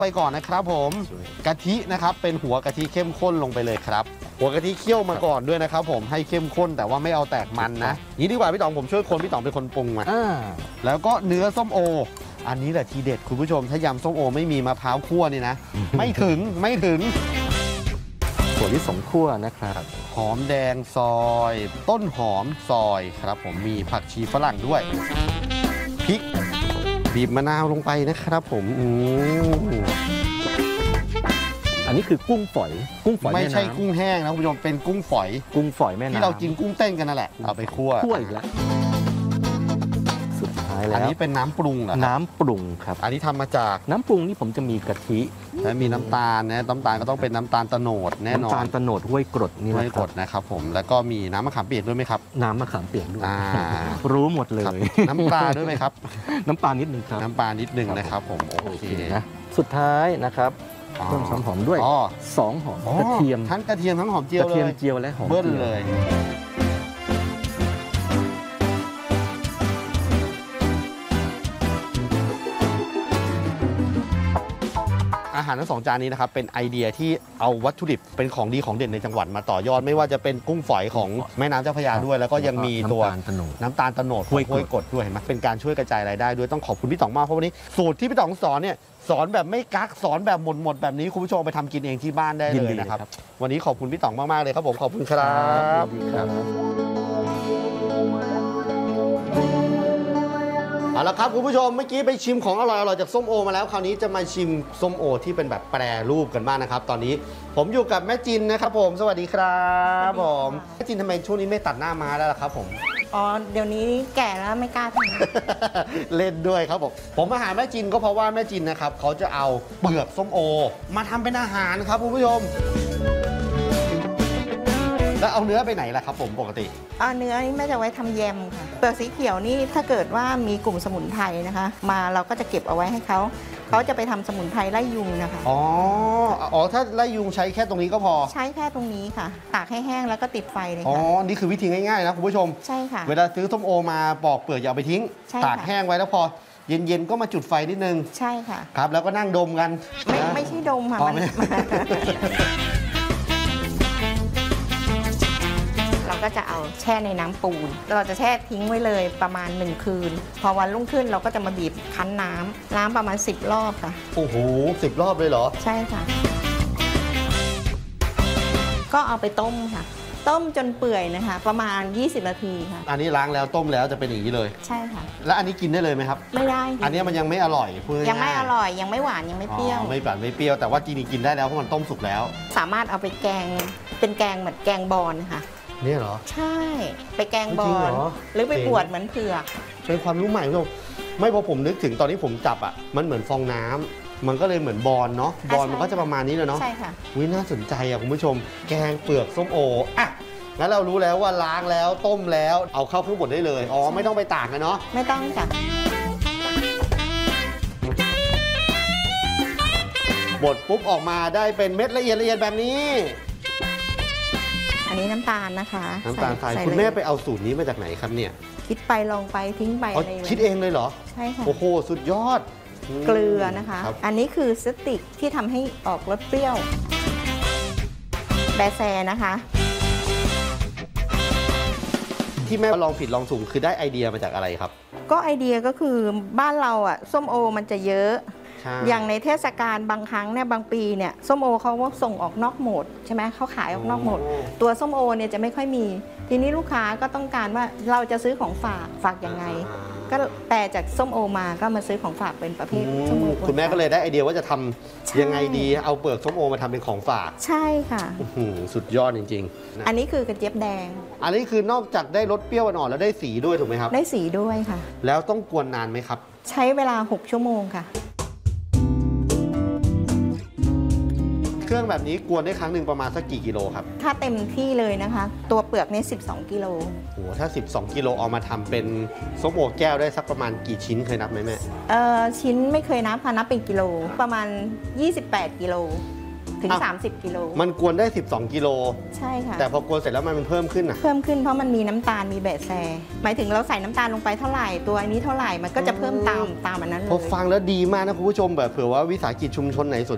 ไปก่อนนะครับผมกะทินะครับเป็นหัวกะทิเข้มข้นลงไปเลยครับหัวกะทิเคี่ยวมาก่อนด้วยนะครับผมให้เข้มข้นแต่ว่าไม่เอาแตกมันนะนี้ดีกว่าพี่ต๋องผมช่วยคนพี่ต๋องเป็นคนปรุงมาแล้วก็เนื้อส้มโออันนี้แหละทีเด็ดคุณผู้ชมถ้ายำส้มโอไม่มีมะพร้าวคั่วนี่นะ ไม่ถึงถั่วลิสงคั่วนะครับหอมแดงซอยต้นหอมซอยครับผมมีผักชีฝรั่งด้วยพริกบีบมะนาวลงไปนะครับผมอันนี้คือกุ้งฝอยไม่ใช่กุ้งแห้งนะคุณผู้ชมเป็นกุ้งฝอยแม่น้ำที่เรากินกุ้งเต้นกันนั่นแหละเอาไปคั่วอีกแล้วสุดท้ายแล้วอันนี้เป็นน้ำปรุงเหรอน้ำปรุงครับอันนี้ทำมาจากน้ำปรุงนี่ผมจะมีกะทิและมีน้ำตาลนะน้ำตาลก็ต้องเป็นน้ำตาลโตนดแน่นอนน้ำตาลโตนดห้วยกรดนี่ห้วยกรดนะครับผมแล้วก็มีน้ำมะขามเปียกด้วยไหมครับน้ำมะขามเปียกด้วยรู้หมดเลยน้ำปลาด้วยไหมครับน้ำปลานิดนึงครับน้ำปลานิดนึงนะครับผมโอเคนะสุดท้ายนะครับเพิ่มความหอมด้วย2 หอมกระเทียมทั้งกระเทียมทั้งหอมเจียวเลยกระเทียมเจียวและหอมเบิ้ลเลยอาหารทั้ง2 จานนี้นะครับเป็นไอเดียที่เอาวัตถุดิบเป็นของดีของเด่นในจังหวัดมาต่อยอดไม่ว่าจะเป็นกุ้งฝอยของแม่น้ำเจ้าพระยาด้วยแล้วก็ยังมีตัวน้ำตาลโตนดห้วยกรดด้วยเห็นไหมเป็นการช่วยกระจายรายได้ด้วยต้องขอบคุณพี่ต๋องมากเพราะวันนี้สูตรที่พี่ต๋องสอนเนี่ยสอนแบบไม่กักสอนแบบหมดแบบนี้คุณผู้ชมไปทำกินเองที่บ้านได้เลยนะครับวันนี้ขอบคุณพี่ต๋องมากๆเลยครับผมขอบคุณครับเอาละครับคุณผู้ชมเมื่อกี้ไปชิมของอร่อยจากส้มโอมาแล้วคราวนี้จะมาชิมส้มโอที่เป็นแบบแปรรูปกันบ้างนะครับตอนนี้ผมอยู่กับแม่จินนะครับผมสวัสดีครับผมแม่จินทำไมช่วงนี้ไม่ตัดหน้าม้าแล้วล่ะครับผมอ๋อเดี๋ยวนี้แก่แล้วไม่กล้าทำ เล่นด้วยครับผมมาหาแม่จินก็เพราะว่าแม่จินนะครับเขาจะเอาเปลือกส้มโอมาทำเป็นอาหารครับคุณผู้ชมแล้วเอาเนื้อไปไหนล่ะครับผมปกติเนื้อนี่แม่จะไว้ทำแยมค่ะเปลือกสีเขียวนี่ถ้าเกิดว่ามีกลุ่มสมุนไพรนะคะมาเราก็จะเก็บเอาไว้ให้เขาจะไปทำสมุนไพรไล่ยุงนะคะอ๋อถ้าไล่ยุงใช้แค่ตรงนี้ก็พอใช้แค่ตรงนี้ค่ะตากให้แห้งแล้วก็ติดไฟเลยค่ะนี่คือวิธีง่ายๆนะคุณผู้ชมใช่ค่ะเวลาซื้อส้มโอมาปอกเปลือกอย่าเอาไปทิ้งตากแห้งไว้แล้วพอเย็นๆก็มาจุดไฟนิดนึงใช่ค่ะครับแล้วก็นั่งดมกันไม่ใช่ดมค่ะเราก็จะเอาแช่ในน้ำปูนเราจะแช่ทิ้งไว้เลยประมาณ1 คืนพอวันรุ่งขึ้นเราก็จะมาบีบคั้นน้ำประมาณ10 รอบค่ะโอ้โห10 รอบเลยเหรอใช่ค่ะก็เอาไปต้มค่ะต้มจนเปื่อยนะคะประมาณ20 นาทีค่ะอันนี้ล้างแล้วต้มแล้วจะเป็นอย่างนี้เลยใช่ค่ะแล้วอันนี้กินได้เลยไหมครับไม่ได้อันนี้มันยังไม่อร่อยยังไม่อร่อยยังไม่หวานยังไม่เปรี้ยวไม่หวานไม่เปรี้ยวแต่ว่ากินได้แล้วเพราะมันต้มสุกแล้วสามารถเอาไปแกงเป็นแกงเหมือนแกงบอนค่ะนี่เหรอใช่ไปแกงบอนหรือไปบวชเหมือนเผือกเป็นความรู้ใหม่คุณผู้ชมไม่พอผมนึกถึงตอนนี้ผมจับมันเหมือนฟองน้ำมันก็เลยเหมือนบอนเนาะบอนมันก็จะประมาณนี้เลยเนาะใช่ค่ะน่าสนใจคุณผู้ชมแกงเปลือกส้มโองั้นเรารู้แล้วว่าล้างแล้วต้มแล้วเอาเข้าเครื่องบดได้เลยไม่ต้องไปตากกันเนาะไม่ต้องจ้ะบดปุ๊บออกมาได้เป็นเม็ดละเอียดแบบนี้อันนี้น้ำตาลนะคะน้ำตาลทรายคุณแม่ไปเอาสูตรนี้มาจากไหนครับเนี่ยคิดไปลองไปทิ้งไปอะไรคิดเองเลยเหรอใช่ค่ะโอ้โหสุดยอดเกลือนะคะอันนี้คือสติกที่ทำให้ออกรสเปรี้ยวแบแซนะคะที่แม่ลองผิดลองถูกคือได้ไอเดียมาจากอะไรครับก็ไอเดียก็คือบ้านเราส้มโอมันจะเยอะอย่างในเทศกาลบางครั้งเนี่ยบางปีเนี่ยส้มโอเขาส่งออกนอกโหมดใช่ไหมเขาขายออกนอกโหมดตัวส้มโอเนี่ยจะไม่ค่อยมีทีนี้ลูกค้าก็ต้องการว่าเราจะซื้อของฝากยังไงก็แปลจากส้มโอมาก็มาซื้อของฝากเป็นประเภทส้มโอคุณแม่ก็เลยได้ไอเดียว่าจะทำยังไงดีเอาเปลือกส้มโอมาทำเป็นของฝากใช่ค่ะสุดยอดจริงๆอันนี้คือกระเจี๊ยบแดงอันนี้คือนอกจากได้รสเปรี้ยวอ่อนแล้วได้สีด้วยถูกไหมครับได้สีด้วยค่ะแล้วต้องกวนนานไหมครับใช้เวลา6 ชั่วโมงค่ะเครื่องแบบนี้กวนได้ครั้งหนึ่งประมาณสักกี่กิโลครับถ้าเต็มที่เลยนะคะตัวเปลือกนี่12 กิโลโอ้ถ้า12 กิโลเอามาทำเป็นส้มโอแก้วได้สักประมาณกี่ชิ้นเคยนับไหมแม่ชิ้นไม่เคยนับค่ะนับเป็นกิโลประมาณ28 กิโลถึงอ้าว 30 กิโลมันกวนได้ 12 กิโลใช่ค่ะแต่พอกวนเสร็จแล้วมันเพิ่มขึ้นอ่ะเพิ่มขึ้นเพราะมันมีน้ำตาลมีแบะแซหมายถึงเราใส่น้ำตาลลงไปเท่าไหร่ตัวอันนี้เท่าไหร่มันก็จะเพิ่มตามอันนั้นเลยพอฟังแล้วดีมากนะคุณผู้ชมแบบเผื่อว่าวิสาหกิจชุมชนไหนสน